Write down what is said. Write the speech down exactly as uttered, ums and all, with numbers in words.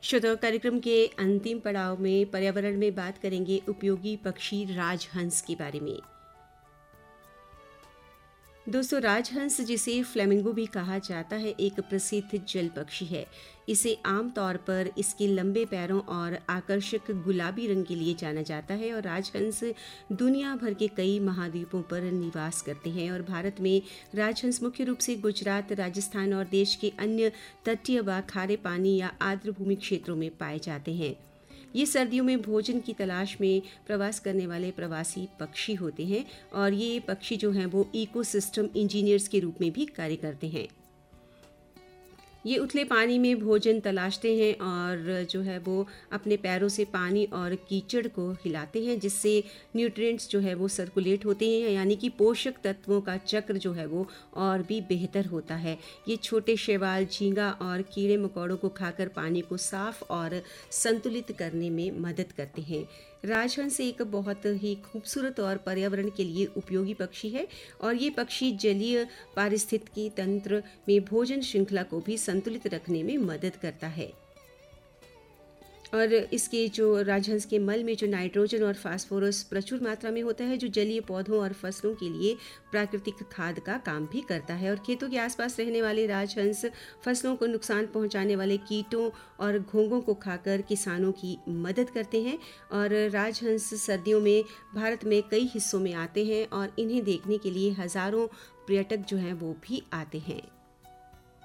श्रोताओं, कार्यक्रम के अंतिम पड़ाव में पर्यावरण में बात करेंगे उपयोगी पक्षी राजहंस के बारे में। दोस्तों, राजहंस जिसे फ्लेमिंगो भी कहा जाता है एक प्रसिद्ध जल पक्षी है। इसे आमतौर पर इसके लंबे पैरों और आकर्षक गुलाबी रंग के लिए जाना जाता है और राजहंस दुनिया भर के कई महाद्वीपों पर निवास करते हैं और भारत में राजहंस मुख्य रूप से गुजरात, राजस्थान और देश के अन्य तटीय व खारे पानी या आर्द्रभूमि क्षेत्रों में पाए जाते हैं। ये सर्दियों में भोजन की तलाश में प्रवास करने वाले प्रवासी पक्षी होते हैं और ये पक्षी जो हैं वो इकोसिस्टम इंजीनियर्स के रूप में भी कार्य करते हैं। ये उथले पानी में भोजन तलाशते हैं और जो है वो अपने पैरों से पानी और कीचड़ को हिलाते हैं, जिससे न्यूट्रिएंट्स जो है वो सर्कुलेट होते हैं, यानी कि पोषक तत्वों का चक्र जो है वो और भी बेहतर होता है। ये छोटे शैवाल, झींगा और कीड़े मकोड़ों को खाकर पानी को साफ और संतुलित करने में मदद करते हैं। राजहंस एक बहुत ही खूबसूरत और पर्यावरण के लिए उपयोगी पक्षी है और ये पक्षी जलीय पारिस्थितिकी तंत्र में भोजन श्रृंखला को भी संतुलित रखने में मदद करता है। और इसके जो राजहंस के मल में जो नाइट्रोजन और फास्फोरस प्रचुर मात्रा में होता है, जो जलीय पौधों और फसलों के लिए प्राकृतिक खाद का काम भी करता है। और खेतों के आसपास रहने वाले राजहंस फसलों को नुकसान पहुंचाने वाले कीटों और घोंघों को खाकर किसानों की मदद करते हैं। और राजहंस सर्दियों में भारत में कई हिस्सों में आते हैं और इन्हें देखने के लिए हज़ारों पर्यटक जो हैं वो भी आते हैं।